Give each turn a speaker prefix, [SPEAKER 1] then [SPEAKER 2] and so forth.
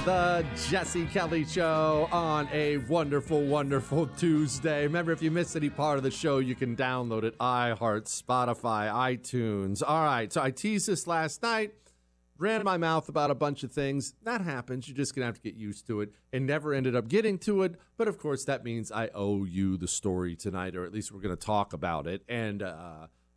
[SPEAKER 1] The Jesse Kelly Show on a wonderful, wonderful Tuesday. Remember, if you missed any part of the show, you can download it. iHeart, Spotify, iTunes. All right, so I teased this last night. Ran my mouth about a bunch of things. That happens. You're just going to have to get used to it. And never ended up getting to it. But, of course, that means I owe you the story tonight, or at least we're going to talk about it. And